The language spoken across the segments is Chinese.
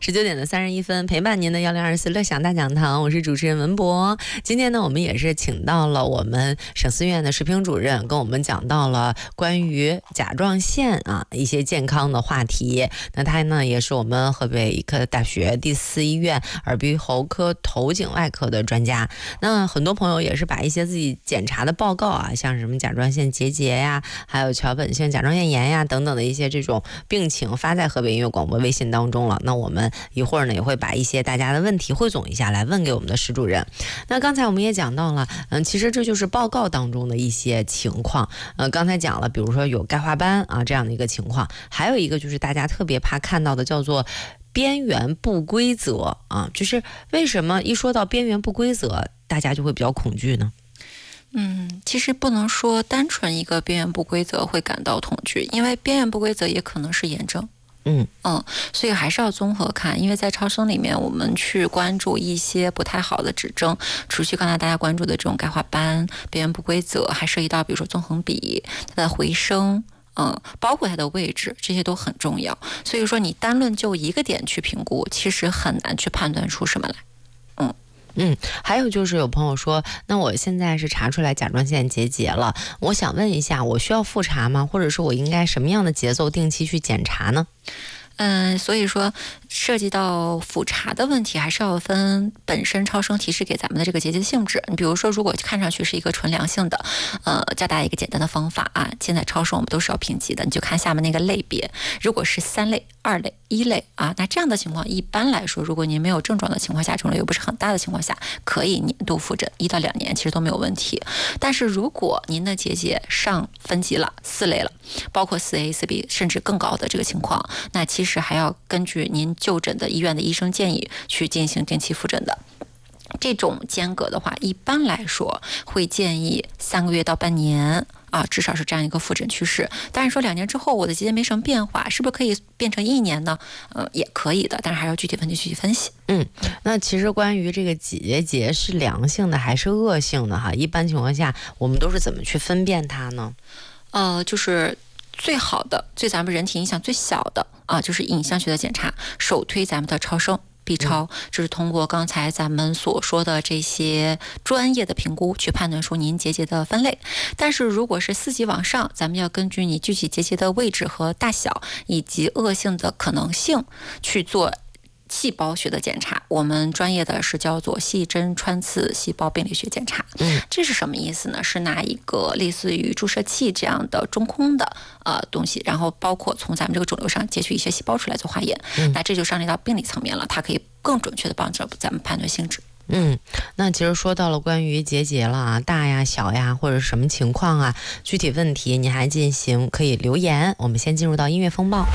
19点31分，陪伴您的1024乐享大讲堂，我是主持人文博。今天呢，我们也是请到了我们省饲院的食评主任，跟我们讲到了关于甲状腺一些健康的话题。那他呢，也是我们河北医科大学第4医院耳鼻喉科头颈外科的专家。那很多朋友也是把一些自己检查的报告像什么甲状腺结节呀，还有桥本性甲状腺炎呀等等的一些这种病情发在河北音乐广播微信当中了。那我们一会儿呢也会把一些大家的问题汇总一下来问给我们的石主任。那刚才我们也讲到了，其实这就是报告当中的一些情况。刚才讲了，比如说有钙化斑这样的一个情况，还有一个就是大家特别怕看到的叫做边缘不规则就是为什么一说到边缘不规则，大家就会比较恐惧呢？ 其实不能说单纯一个边缘不规则会感到恐惧，因为边缘不规则也可能是炎症。所以还是要综合看，因为在超声里面我们去关注一些不太好的指征，除去刚才大家关注的这种钙化斑、边缘不规则，还涉及到比如说纵横比、它的回声，包括它的位置，这些都很重要。所以说你单论就一个点去评估，其实很难去判断出什么来。 还有就是有朋友说，那我现在是查出来甲状腺结节了，我想问一下，我需要复查吗？或者是我应该什么样的节奏定期去检查呢？ 所以说涉及到复查的问题，还是要分本身超声提示给咱们的这个结节性质。你比如说，如果看上去是一个纯良性的，教大家一个简单的方法现在超声我们都是要评级的，你就看下面那个类别，如果是3类、2类、1类那这样的情况，一般来说，如果您没有症状的情况下，肿瘤又不是很大的情况下，可以年度复诊1到2年，其实都没有问题。但是如果您的结节上分级了4类了，包括4A、4B 甚至更高的这个情况，那其实还要根据您就诊的医院的医生建议去进行定期复诊的。这种间隔的话，一般来说会建议3个月到半年至少是这样一个复诊趋势。但是说2年之后我的结节没什么变化，是不是可以变成1年呢？也可以的，但是还要具体问题具体分析。 那其实关于这个结节是良性的还是恶性的一般情况下我们都是怎么去分辨它呢？ 就是最好的、对咱们人体影响最小的就是影像学的检查，首推咱们的超声。B 超就是通过刚才咱们所说的这些专业的评估去判断出您结节的分类。但是如果是4级往上，咱们要根据你具体结节的位置和大小以及恶性的可能性去做细胞学的检查，我们专业的是叫做细针穿刺细胞病理学检查。这是什么意思呢？是拿一个类似于注射器这样的中空的东西，然后包括从咱们这个肿瘤上截取一些细胞出来做化验。那这就上升到病理层面了，它可以更准确的帮助咱们判断性质。 那其实说到了关于结节了大呀、小呀，或者什么情况具体问题你还进行可以留言。我们先进入到音乐风暴。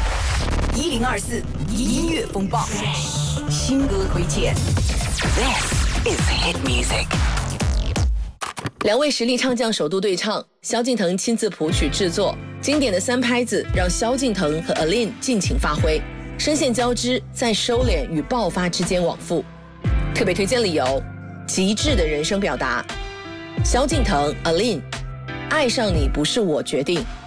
1024音乐风暴，新歌推荐。This is hit music。 2位实力唱将首度对唱，萧敬腾亲自谱曲制作，经典的3拍子让萧敬腾和 Alin 尽情发挥，声线交织，在收敛与爆发之间往复。特别推荐理由：极致的人生表达。萧敬腾 Alin， 爱上你不是我决定，